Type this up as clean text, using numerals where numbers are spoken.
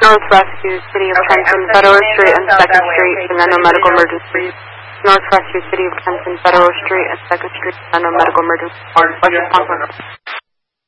North Rescue, City of Trenton, Federal Street and 2nd Street, Veneno Medical Emergency. North Rescue, City of Trenton, Federal Street and 2nd Street, Veneno Medical Emergency.